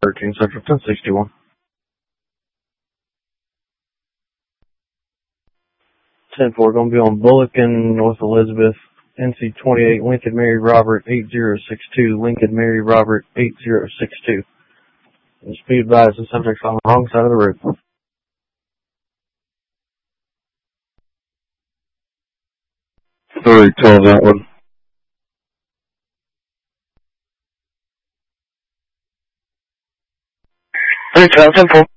13 Central 1061. 10-4, going to be on Bullock and North Elizabeth, NC 28, Lincoln Mary Robert 8062, Lincoln Mary Robert 8062. And speed advised, the subject's on the wrong side of the road. 312 that one. Three 12, 10-4.